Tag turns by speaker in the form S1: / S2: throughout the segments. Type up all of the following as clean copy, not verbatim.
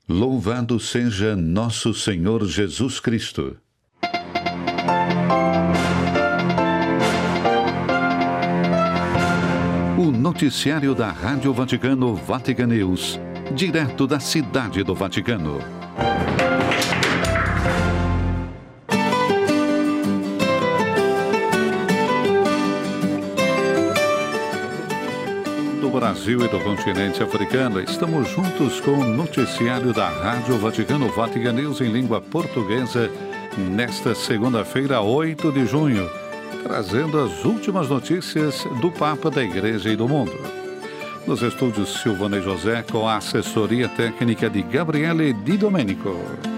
S1: Louvado seja nosso Senhor Jesus Cristo. O noticiário da Rádio Vaticano Vatican News, direto da Cidade do Vaticano. Do Brasil e do continente africano, estamos juntos com o noticiário da Rádio Vaticano Vatican News em língua portuguesa, nesta segunda-feira, 8 de junho, trazendo as últimas notícias do Papa, da Igreja e do mundo. Nos estúdios Silvana e José, com a assessoria técnica de Gabriele Di Domenico.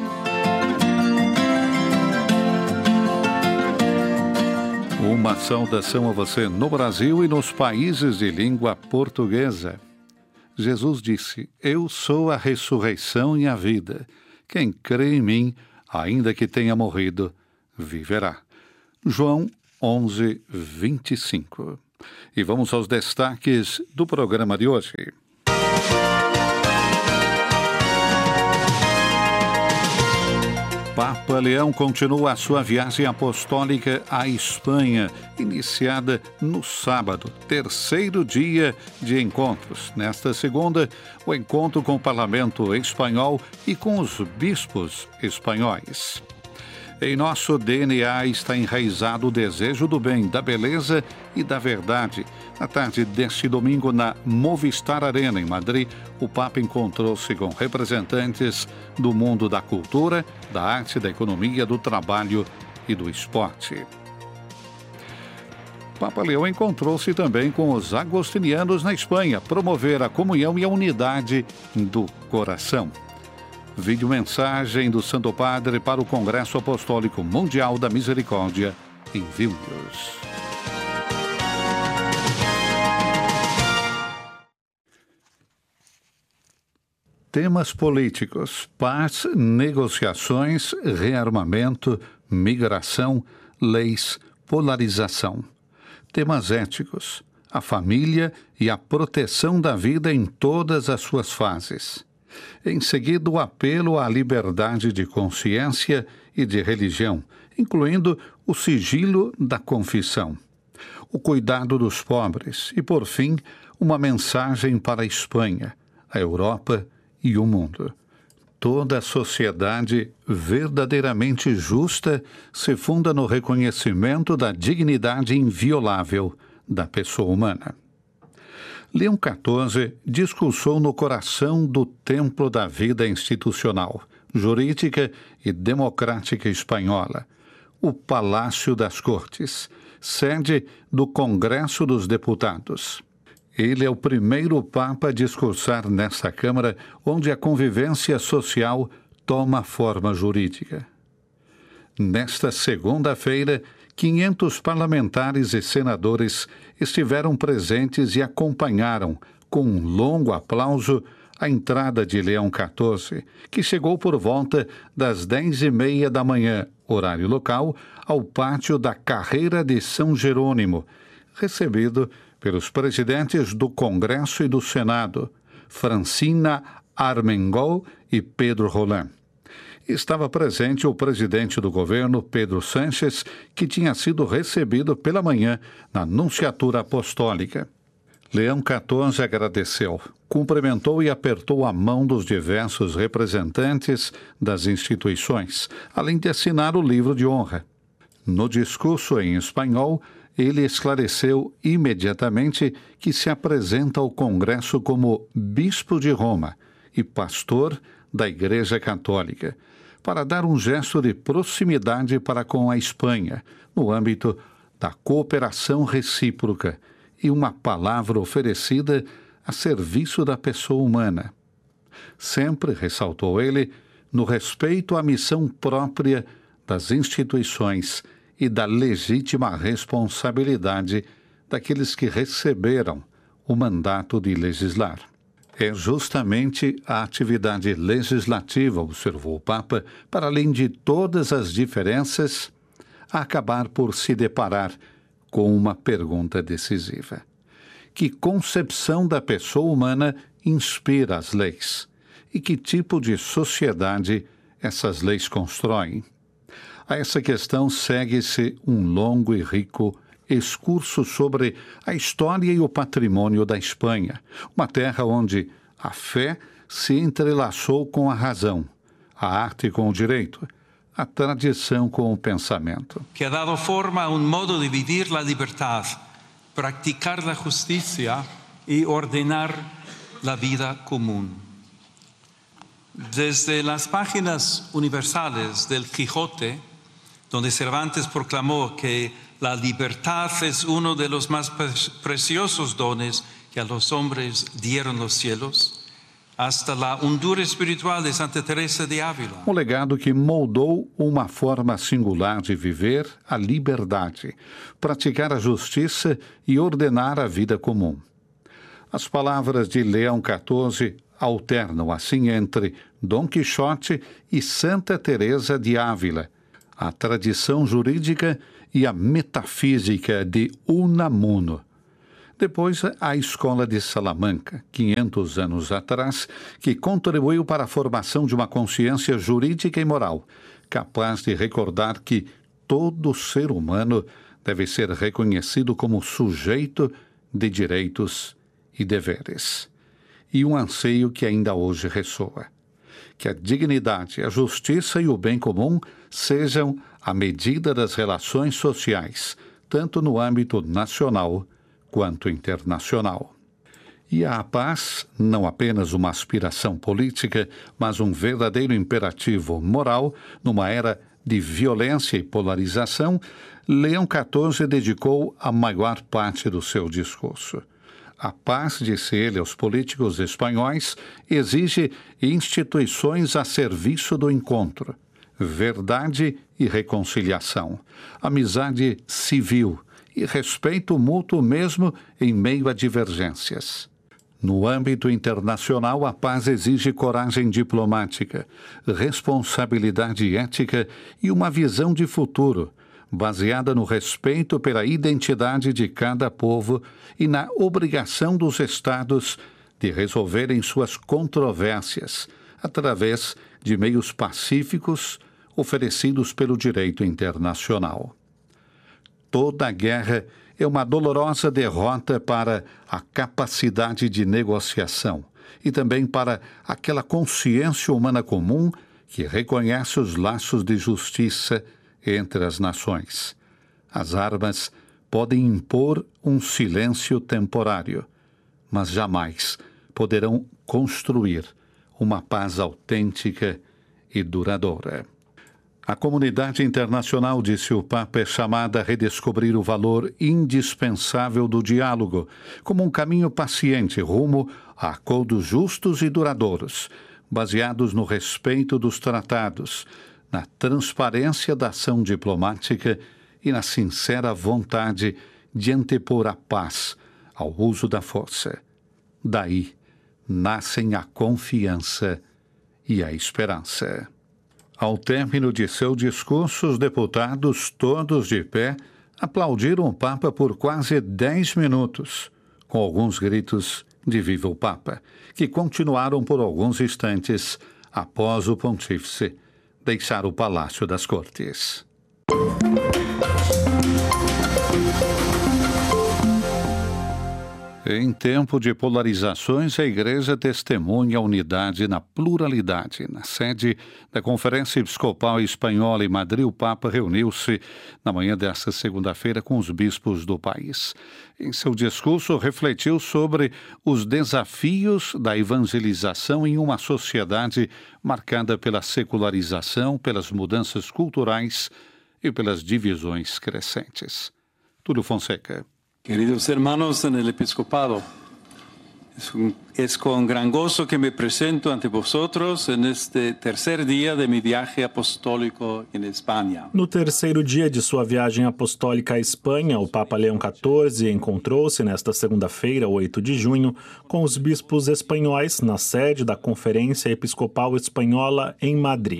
S1: Uma saudação a você no Brasil e nos países de língua portuguesa. Jesus disse: Eu sou a ressurreição e a vida. Quem crê em mim, ainda que tenha morrido, viverá. João 11, 25. E vamos aos destaques do programa de hoje. Papa Leão continua a sua viagem apostólica à Espanha, iniciada no sábado, terceiro dia de encontros. Nesta segunda, o encontro com o Parlamento espanhol e com os bispos espanhóis. Em nosso DNA está enraizado o desejo do bem, da beleza e da verdade. Na tarde deste domingo, na Movistar Arena, em Madrid, o Papa encontrou-se com representantes do mundo da cultura, da arte, da economia, do trabalho e do esporte. Papa Leão encontrou-se também com os agostinianos na Espanha, promover a comunhão e a unidade do coração. Vídeo-mensagem do Santo Padre para o Congresso Apostólico Mundial da Misericórdia, em Vilnius. Temas políticos: paz, negociações, rearmamento, migração, leis, polarização. Temas éticos: a família e a proteção da vida em todas as suas fases. Em seguida, o apelo à liberdade de consciência e de religião, incluindo o sigilo da confissão. O cuidado dos pobres e, por fim, uma mensagem para a Espanha, a Europa e o mundo. Toda a sociedade verdadeiramente justa se funda no reconhecimento da dignidade inviolável da pessoa humana. Leão XIV discursou no coração do templo da vida institucional, jurídica e democrática espanhola, o Palácio das Cortes, sede do Congresso dos Deputados. Ele é o primeiro Papa a discursar nesta Câmara, onde a convivência social toma forma jurídica. Nesta segunda-feira, 500 parlamentares e senadores estiveram presentes e acompanharam, com um longo aplauso, a entrada de Leão XIV, que chegou por volta das 10h30 da manhã, horário local, ao pátio da Carreira de São Jerônimo, recebido pelos presidentes do Congresso e do Senado, Francina Armengol e Pedro Roland. Estava presente o presidente do governo, Pedro Sánchez, que tinha sido recebido pela manhã na Nunciatura Apostólica. Leão XIV agradeceu, cumprimentou e apertou a mão dos diversos representantes das instituições, além de assinar o livro de honra. No discurso em espanhol, ele esclareceu imediatamente que se apresenta ao Congresso como bispo de Roma e pastor da Igreja Católica, para dar um gesto de proximidade para com a Espanha, no âmbito da cooperação recíproca e uma palavra oferecida a serviço da pessoa humana. Sempre, ressaltou ele, no respeito à missão própria das instituições e da legítima responsabilidade daqueles que receberam o mandato de legislar. É justamente a atividade legislativa, observou o Papa, para além de todas as diferenças, a acabar por se deparar com uma pergunta decisiva. Que concepção da pessoa humana inspira as leis? e que tipo de sociedade essas leis constroem. A essa questão segue-se um longo e rico excurso sobre a história e o patrimônio da Espanha, uma terra onde a fé se entrelaçou com a razão, a arte com o direito, a tradição com o pensamento.
S2: Que ha dado forma a un modo de vivir la libertad, practicar la justicia y ordenar la vida común. Desde las páginas universales del Quijote, donde Cervantes proclamó que la libertad es uno de los más preciosos dones que a los hombres dieron los cielos, hasta la hondura espiritual de Santa Teresa de Ávila.
S1: Um legado que moldou uma forma singular de viver a liberdade, praticar a justiça e ordenar a vida comum. As palavras de Leão XIV alternam assim entre Dom Quixote e Santa Teresa de Ávila, a tradição jurídica e a metafísica de Unamuno. Depois, a Escola de Salamanca, 500 anos atrás, que contribuiu para a formação de uma consciência jurídica e moral, capaz de recordar que todo ser humano deve ser reconhecido como sujeito de direitos e deveres. E um anseio que ainda hoje ressoa: que a dignidade, a justiça e o bem comum sejam a medida das relações sociais, tanto no âmbito nacional quanto internacional. E a paz, não apenas uma aspiração política, mas um verdadeiro imperativo moral, numa era de violência e polarização, Leão XIV dedicou a maior parte do seu discurso. A paz, disse ele aos políticos espanhóis, exige instituições a serviço do encontro, verdade e reconciliação, amizade civil e respeito mútuo mesmo em meio a divergências. No âmbito internacional, a paz exige coragem diplomática, responsabilidade ética e uma visão de futuro, baseada no respeito pela identidade de cada povo e na obrigação dos Estados de resolverem suas controvérsias através de meios pacíficos oferecidos pelo direito internacional. Toda guerra é uma dolorosa derrota para a capacidade de negociação e também para aquela consciência humana comum que reconhece os laços de justiça entre as nações. As armas podem impor um silêncio temporário, mas jamais poderão construir uma paz autêntica e duradoura. A comunidade internacional, disse o Papa, é chamada a redescobrir o valor indispensável do diálogo como um caminho paciente rumo a acordos justos e duradouros, baseados no respeito dos tratados, na transparência da ação diplomática e na sincera vontade de antepor a paz ao uso da força. Daí nascem a confiança e a esperança. Ao término de seu discurso, os deputados, todos de pé, aplaudiram o Papa por quase 10 minutos, com alguns gritos de Viva o Papa, que continuaram por alguns instantes após o pontífice deixar o Palácio das Cortes. Em tempo de polarizações, a Igreja testemunha a unidade na pluralidade. Na sede da Conferência Episcopal Espanhola em Madrid, o Papa reuniu-se na manhã desta segunda-feira com os bispos do país. Em seu discurso, refletiu sobre os desafios da evangelização em uma sociedade marcada pela secularização, pelas mudanças culturais e pelas divisões crescentes. Túlio Fonseca.
S2: Queridos hermanos en el episcopado, es con gran gozo que me presento ante vosotros en este tercer día de mi viaje apostólico en España.
S3: No terceiro dia de sua viagem apostólica à Espanha, o Papa Leão XIV encontrou-se nesta segunda-feira, 8 de junho, com os bispos espanhóis na sede da Conferência Episcopal Espanhola em Madrid.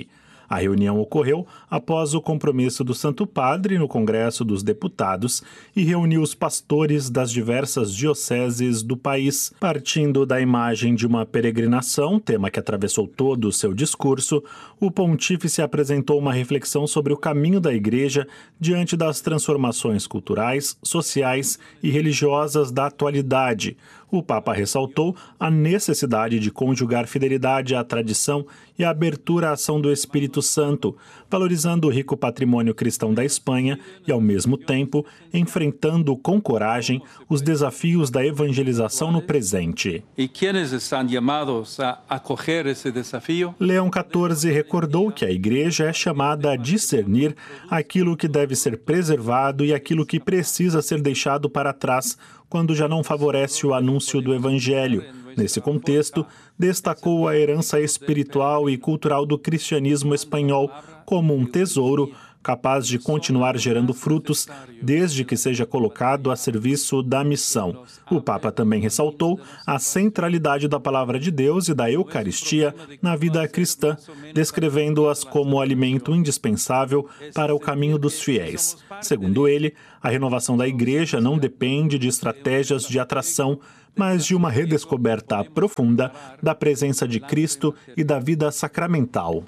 S3: A reunião ocorreu após o compromisso do Santo Padre no Congresso dos Deputados e reuniu os pastores das diversas dioceses do país. Partindo da imagem de uma peregrinação, tema que atravessou todo o seu discurso, o pontífice apresentou uma reflexão sobre o caminho da Igreja diante das transformações culturais, sociais e religiosas da atualidade. O Papa ressaltou a necessidade de conjugar fidelidade à tradição e a abertura à ação do Espírito Santo, valorizando o rico patrimônio cristão da Espanha e, ao mesmo tempo, enfrentando com coragem os desafios da evangelização no presente.
S2: E quienes estão chamados a acolher esse desafio?
S3: Leão XIV recordou que a Igreja é chamada a discernir aquilo que deve ser preservado e aquilo que precisa ser deixado para trás quando já não favorece o anúncio do Evangelho. Nesse contexto, destacou a herança espiritual e cultural do cristianismo espanhol como um tesouro capaz de continuar gerando frutos desde que seja colocado a serviço da missão. O Papa também ressaltou a centralidade da Palavra de Deus e da Eucaristia na vida cristã, descrevendo-as como alimento indispensável para o caminho dos fiéis. Segundo ele, a renovação da Igreja não depende de estratégias de atração, mas de uma redescoberta profunda da presença de Cristo e da vida sacramental.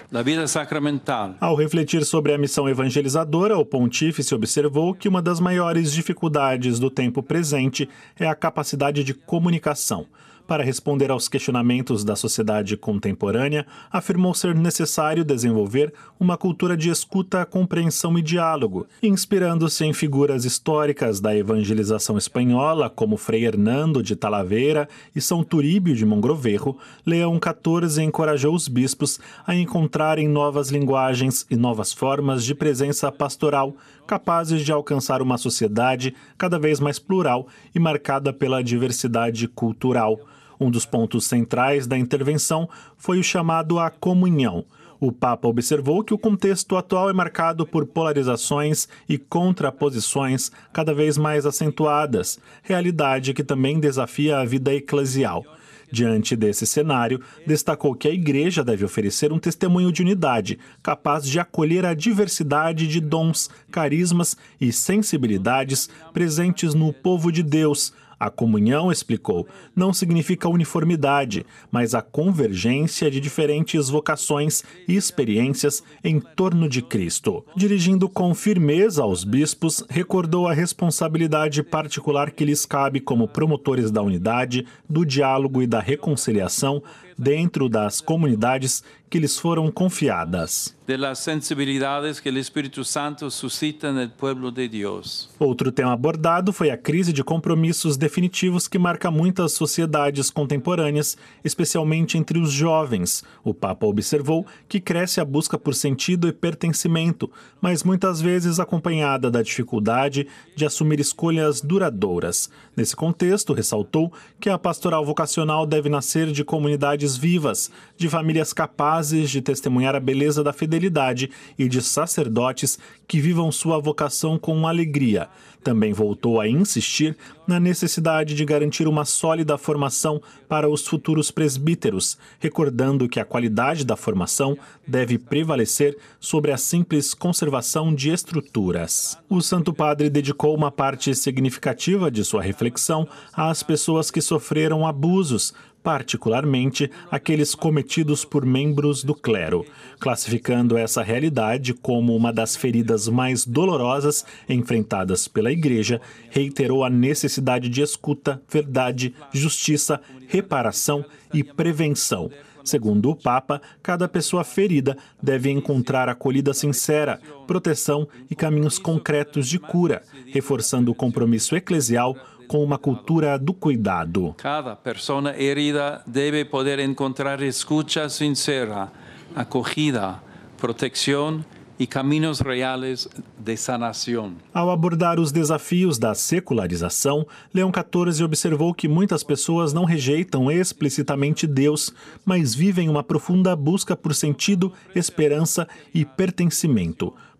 S3: Ao refletir sobre a missão evangelizadora, o pontífice observou que uma das maiores dificuldades do tempo presente é a capacidade de comunicação. Para responder aos questionamentos da sociedade contemporânea, afirmou ser necessário desenvolver uma cultura de escuta, compreensão e diálogo, inspirando-se em figuras históricas da evangelização espanhola, como Frei Hernando de Talavera e São Turíbio de Mogrovejo. Leão XIV encorajou os bispos a encontrarem novas linguagens e novas formas de presença pastoral, capazes de alcançar uma sociedade cada vez mais plural e marcada pela diversidade cultural. Um dos pontos centrais da intervenção foi o chamado à comunhão. O Papa observou que o contexto atual é marcado por polarizações e contraposições cada vez mais acentuadas, realidade que também desafia a vida eclesial. Diante desse cenário, destacou que a Igreja deve oferecer um testemunho de unidade, capaz de acolher a diversidade de dons, carismas e sensibilidades presentes no povo de Deus. A comunhão, explicou, não significa uniformidade, mas a convergência de diferentes vocações e experiências em torno de Cristo. Dirigindo com firmeza aos bispos, recordou a responsabilidade particular que lhes cabe como promotores da unidade, do diálogo e da reconciliação dentro das comunidades que lhes foram confiadas.
S2: Das sensibilidades que o Espírito Santo suscita no povo de Deus.
S3: Outro tema abordado foi a crise de compromissos definitivos que marca muitas sociedades contemporâneas, especialmente entre os jovens. O Papa observou que cresce a busca por sentido e pertencimento, mas muitas vezes acompanhada da dificuldade de assumir escolhas duradouras. Nesse contexto, ressaltou que a pastoral vocacional deve nascer de comunidades vivas, de famílias capazes de testemunhar a beleza da fidelidade e de sacerdotes que vivam sua vocação com alegria. Também voltou a insistir na necessidade de garantir uma sólida formação para os futuros presbíteros, recordando que a qualidade da formação deve prevalecer sobre a simples conservação de estruturas. O Santo Padre dedicou uma parte significativa de sua reflexão às pessoas que sofreram abusos, particularmente aqueles cometidos por membros do clero, classificando essa realidade como uma das feridas mais dolorosas enfrentadas pela Igreja, reiterou a necessidade de escuta, verdade, justiça, reparação e prevenção. Segundo o Papa, cada pessoa ferida deve encontrar acolhida sincera, proteção e caminhos concretos de cura, reforçando o compromisso eclesial com uma cultura do cuidado.
S2: Cada pessoa herida deve poder encontrar escuta sincera, acolhida, proteção e caminhos reais de sanação.
S3: Ao abordar os desafios da secularização, Leão XIV observou que muitas pessoas não rejeitam explicitamente Deus, mas vivem uma profunda busca por sentido, esperança e pertencimento.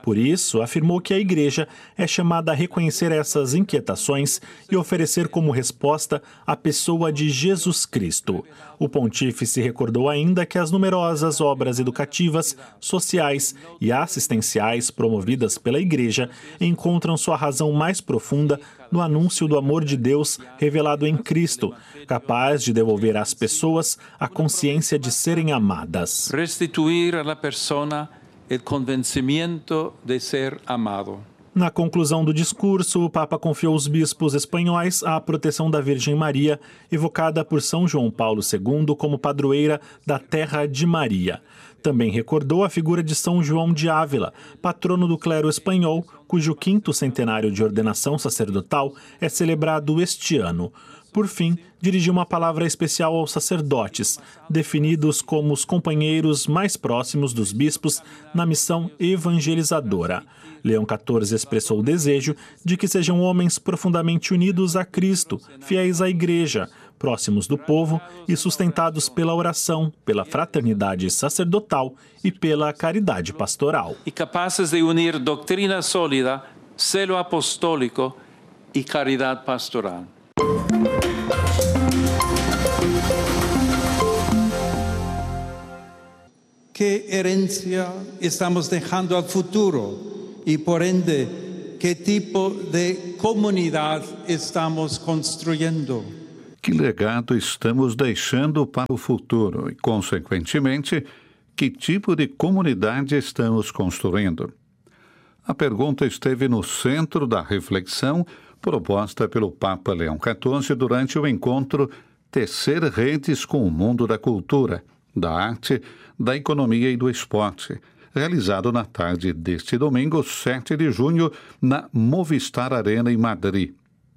S3: Por isso, afirmou que a Igreja é chamada a reconhecer essas inquietações e oferecer como resposta a pessoa de Jesus Cristo. O pontífice recordou ainda que as numerosas obras educativas, sociais e assistenciais promovidas pela Igreja encontram sua razão mais profunda no anúncio do amor de Deus revelado em Cristo, capaz de devolver às pessoas a consciência de serem amadas.
S2: Restituir à persona o convencimento de ser amado.
S3: Na conclusão do discurso, o Papa confiou aos bispos espanhóis a proteção da Virgem Maria, evocada por São João Paulo II como padroeira da Terra de Maria. Também recordou a figura de São João de Ávila, patrono do clero espanhol, cujo 5º centenário de ordenação sacerdotal é celebrado este ano. Por fim, dirigiu uma palavra especial aos sacerdotes, definidos como os companheiros mais próximos dos bispos na missão evangelizadora. Leão XIV expressou o desejo de que sejam homens profundamente unidos a Cristo, fiéis à Igreja, próximos do povo e sustentados pela oração, pela fraternidade sacerdotal e pela caridade pastoral.
S2: E capazes de unir doutrina sólida, selo apostólico e caridade pastoral.
S4: ¿Qué herencia estamos dejando al futuro? Y por ende, ¿qué tipo de comunidad estamos construyendo?
S1: Que legado estamos deixando para o futuro e, consequentemente, que tipo de comunidade estamos construindo? A pergunta esteve no centro da reflexão proposta pelo Papa Leão XIV durante o encontro Tecer Redes com o Mundo da Cultura, da Arte, da Economia e do Esporte, realizado na tarde deste domingo, 7 de junho, na Movistar Arena, em Madrid.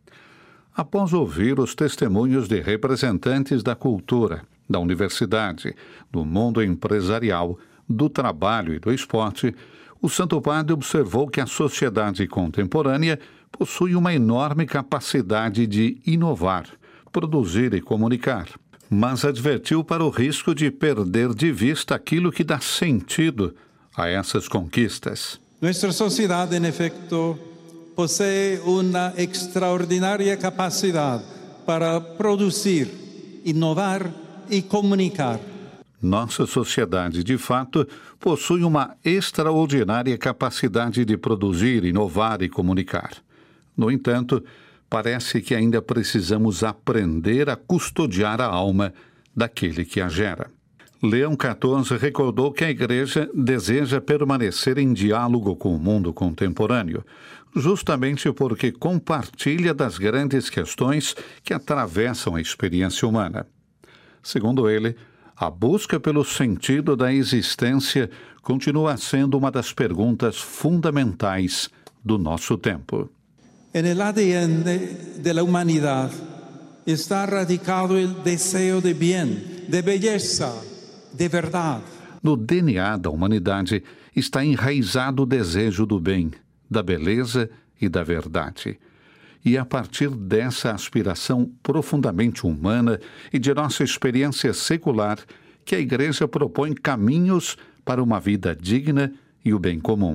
S1: Após ouvir os testemunhos de representantes da cultura, da universidade, do mundo empresarial, do trabalho e do esporte, o Santo Padre observou que a sociedade contemporânea possui uma enorme capacidade de inovar, produzir e comunicar, mas advertiu para o risco de perder de vista aquilo que dá sentido a essas conquistas.
S4: Nuestra sociedad, en efecto, posee una extraordinaria capacidad para producir, inovar e comunicar.
S1: Nossa sociedade, de fato, possui uma extraordinária capacidade de produzir, inovar e comunicar. No entanto, parece que ainda precisamos aprender a custodiar a alma daquele que a gera. Leão XIV recordou que a Igreja deseja permanecer em diálogo com o mundo contemporâneo, justamente porque compartilha das grandes questões que atravessam a experiência humana. Segundo ele, a busca pelo sentido da existência continua sendo uma das perguntas fundamentais do nosso tempo.
S4: En el ADN de la humanidad está radicado el deseo de bien, de belleza, de verdade.
S1: No DNA da humanidade está enraizado o desejo do bem, da beleza e da verdade. E é a partir dessa aspiração profundamente humana e de nossa experiência secular que a Igreja propõe caminhos para uma vida digna e o bem comum.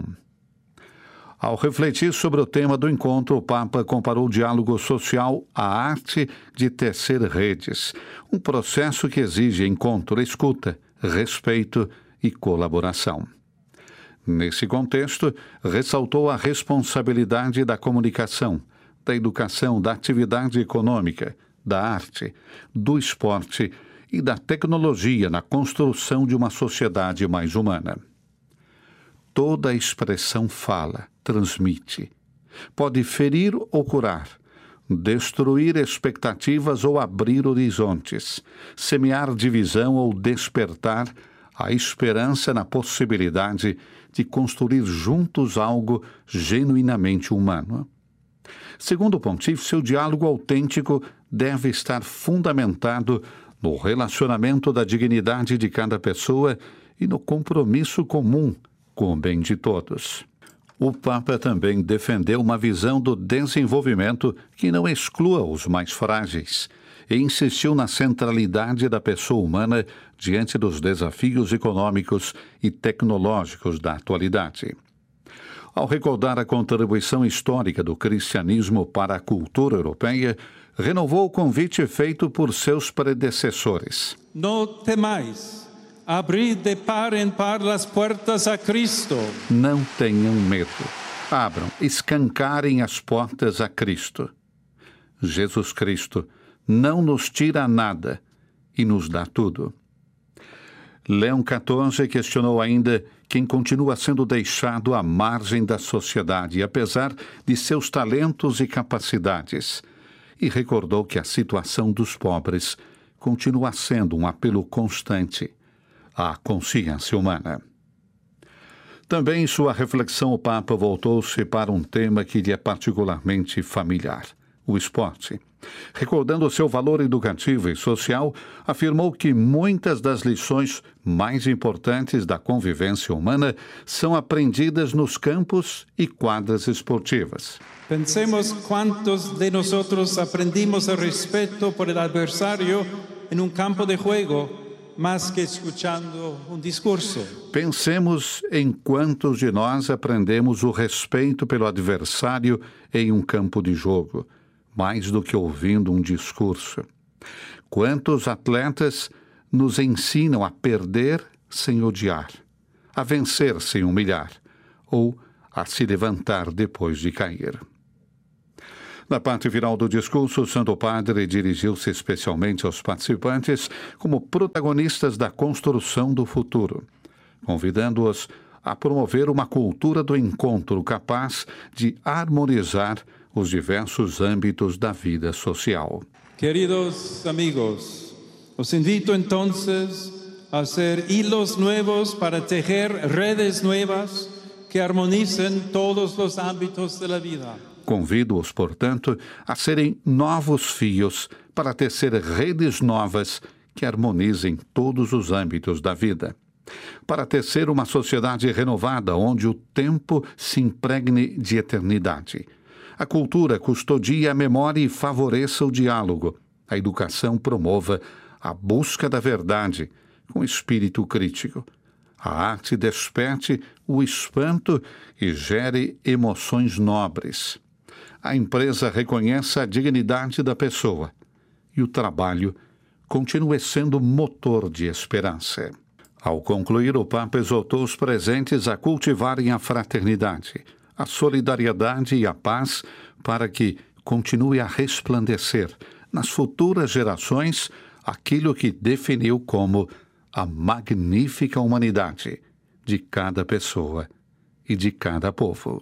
S1: Ao refletir sobre o tema do encontro, o Papa comparou o diálogo social à arte de tecer redes, um processo que exige encontro, escuta, respeito e colaboração. Nesse contexto, ressaltou a responsabilidade da comunicação, da educação, da atividade econômica, da arte, do esporte e da tecnologia na construção de uma sociedade mais humana. Toda a expressão fala, transmite. Pode ferir ou curar, destruir expectativas ou abrir horizontes, semear divisão ou despertar a esperança na possibilidade de construir juntos algo genuinamente humano. Segundo o pontífice, o diálogo autêntico deve estar fundamentado no relacionamento da dignidade de cada pessoa e no compromisso comum com o bem de todos. O Papa também defendeu uma visão do desenvolvimento que não exclua os mais frágeis e insistiu na centralidade da pessoa humana diante dos desafios econômicos e tecnológicos da atualidade. Ao recordar a contribuição histórica do cristianismo para a cultura europeia, renovou o convite feito por seus predecessores.
S4: No temais, abrid de par em par as portas a Cristo.
S1: Não tenham medo. Abram, escancarem as portas a Cristo. Jesus Cristo não nos tira nada e nos dá tudo. Leão XIV questionou ainda quem continua sendo deixado à margem da sociedade, apesar de seus talentos e capacidades, e recordou que a situação dos pobres continua sendo um apelo constante à consciência humana. Também em sua reflexão, o Papa voltou-se para um tema que lhe é particularmente familiar: o esporte. Recordando seu valor educativo e social, afirmou que muitas das lições mais importantes da convivência humana são aprendidas nos campos e quadras esportivas.
S4: Pensemos quantos de nós aprendimos o respeito por el adversário em um campo de juego, mais que escutando um discurso.
S1: Pensemos em quantos de nós aprendemos o respeito pelo adversário em um campo de jogo, mais do que ouvindo um discurso. Quantos atletas nos ensinam a perder sem odiar, a vencer sem humilhar, ou a se levantar depois de cair. Na parte final do discurso, o Santo Padre dirigiu-se especialmente aos participantes como protagonistas da construção do futuro, convidando-os a promover uma cultura do encontro capaz de harmonizar os diversos âmbitos da vida social.
S4: Queridos amigos, os invito entonces a hacer hilos nuevos para tejer redes nuevas que armonicen todos os ámbitos da vida.
S1: Convido-os, portanto, a serem novos fios para tecer redes novas que harmonizem todos os âmbitos da vida. Para tecer uma sociedade renovada onde o tempo se impregne de eternidade. A cultura custodie a memória e favoreça o diálogo. A educação promova a busca da verdade com espírito crítico. A arte desperte o espanto e gere emoções nobres. A empresa reconheça a dignidade da pessoa e o trabalho continue sendo motor de esperança. Ao concluir, o Papa exortou os presentes a cultivarem a fraternidade, a solidariedade e a paz para que continue a resplandecer nas futuras gerações aquilo que definiu como a magnífica humanidade de cada pessoa e de cada povo.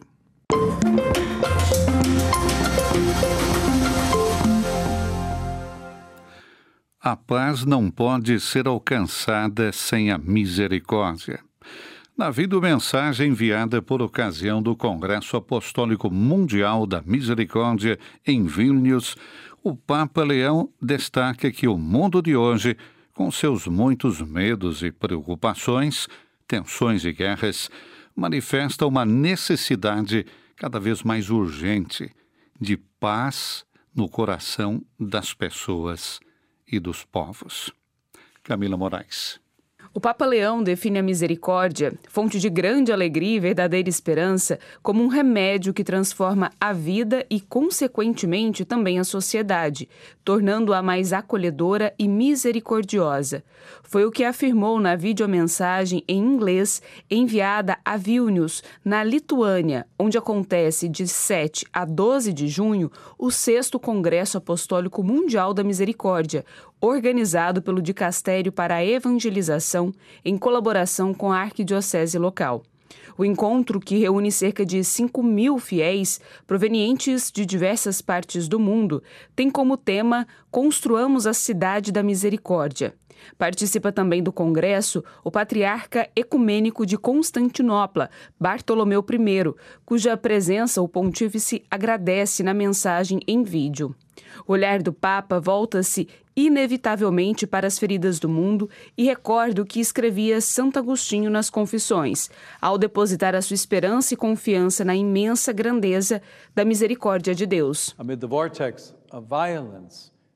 S1: A paz não pode ser alcançada sem a misericórdia. Na videomensagem enviada por ocasião do Congresso Apostólico Mundial da Misericórdia em Vilnius, o Papa Leão destaca que o mundo de hoje, com seus muitos medos e preocupações, tensões e guerras, manifesta uma necessidade cada vez mais urgente de paz no coração das pessoas e dos povos. Camila Moraes.
S5: O Papa Leão define a misericórdia, fonte de grande alegria e verdadeira esperança, como um remédio que transforma a vida e, consequentemente, também a sociedade, tornando-a mais acolhedora e misericordiosa. Foi o que afirmou na videomensagem em inglês enviada a Vilnius, na Lituânia, onde acontece de 7 a 12 de junho o 6º Congresso Apostólico Mundial da Misericórdia, organizado pelo Dicastério para a Evangelização, em colaboração com a arquidiocese local. O encontro, que reúne cerca de 5.000 fiéis provenientes de diversas partes do mundo, tem como tema Construamos a Cidade da Misericórdia. Participa também do congresso o patriarca ecumênico de Constantinopla, Bartolomeu I, cuja presença o pontífice agradece na mensagem em vídeo. O olhar do Papa volta-se inevitavelmente para as feridas do mundo e recorda o que escrevia Santo Agostinho nas Confissões, ao depositar a sua esperança e confiança na imensa grandeza da misericórdia de Deus.
S6: Amid the vortex of violence that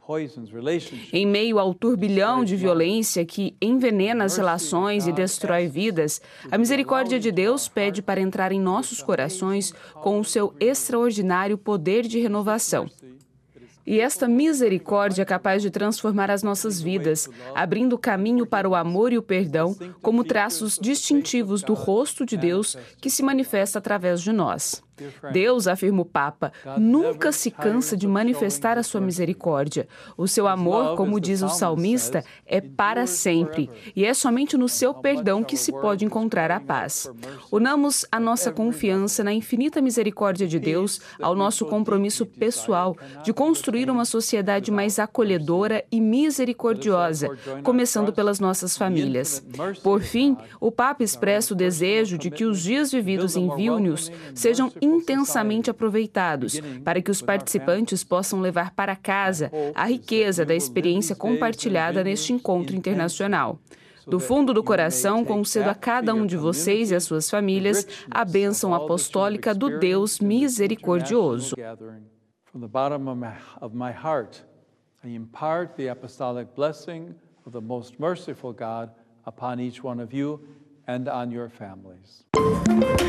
S5: Em meio ao turbilhão de violência que envenena as relações e destrói vidas, a misericórdia de Deus pede para entrar em nossos corações com o seu extraordinário poder de renovação. E esta misericórdia é capaz de transformar as nossas vidas, abrindo caminho para o amor e o perdão como traços distintivos do rosto de Deus que se manifesta através de nós. Deus, afirma o Papa, nunca se cansa de manifestar a sua misericórdia. O seu amor, como diz o salmista, é para sempre, e é somente no seu perdão que se pode encontrar a paz. Unamos a nossa confiança na infinita misericórdia de Deus ao nosso compromisso pessoal de construir uma sociedade mais acolhedora e misericordiosa, começando pelas nossas famílias. Por fim, o Papa expressa o desejo de que os dias vividos em Vilnius sejam intensamente aproveitados, para que os participantes possam levar para casa a riqueza da experiência compartilhada neste encontro internacional. Do fundo do coração, concedo a cada um de vocês e as suas famílias a bênção apostólica do Deus misericordioso.
S6: From the bottom of my heart, I impart the apostolic blessing of the most merciful God upon each one of you and on your families.